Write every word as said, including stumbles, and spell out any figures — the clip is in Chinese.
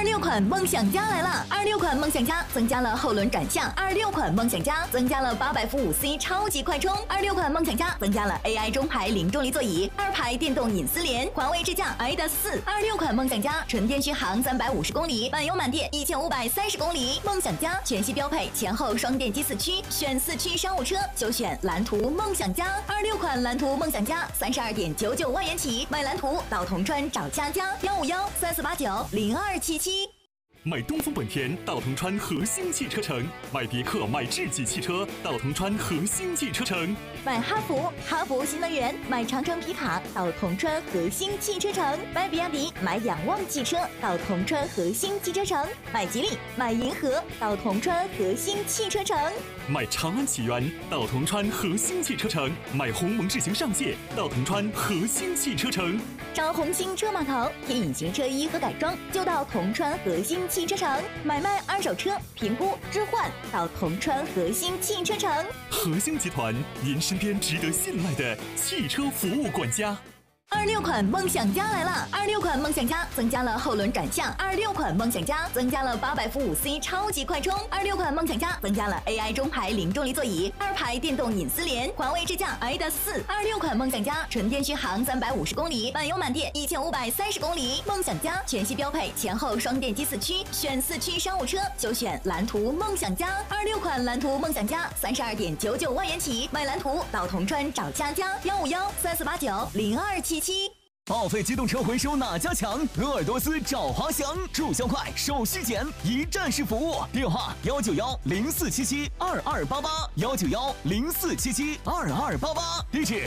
六款梦想家来了！二六款梦想家增加了后轮转向，二六款梦想家增加了八百伏五 C 超级快充，二六款梦想家增加了 A I 中排零重力座椅，二排电动隐私联，华为智驾 i 达四。二六款梦想家纯电续航三百五十公里，满油满电一千五百三十公里。梦想家全系标配前后双电机四驱，选四驱商务车就选蓝图梦想家。二六款蓝图梦想家三十二点九九万元起，买蓝图到铜川找佳佳，幺五幺三四八九零二七七。 买东风本田到铜川核心汽车城，买别克买智己汽车到铜川核心汽车城， 买哈弗哈弗新能源，买长城皮卡到铜川核心汽车城，买比亚迪买仰望汽车到铜川核心汽车城，买吉利买银河到铜川核心汽车城， 买长安启源到铜川核心汽车城，买鸿蒙智行上界到铜川核心汽车城， 找红星车码头贴隐形车衣和改装就到铜川核心汽车城，买卖二手车评估置换到铜川核心汽车城。 核心集团，您身边值得信赖的汽车服务管家。 二六款梦想家来了！二六款梦想家增加了后轮转向，二六款梦想家增加了八百伏五 C 超级快充，二六款梦想家增加了 A I 中排零重力座椅，二排电动隐私联，华为智驾 i 达四。二六款梦想家纯电续航三百五十公里，满油满电一千五百三十公里。梦想家全系标配前后双电机四驱，选四驱商务车就选蓝图梦想家。二六款蓝图梦想家三十二点九九万元起，买蓝图到铜川找佳佳，幺五幺三四八九零二七七。 报废机动车回收哪家强？鄂尔多斯找华翔，注销快，手续简，一站式服务。电话：幺九幺零四七七二二八八，幺九幺零四七七二二八八。地址：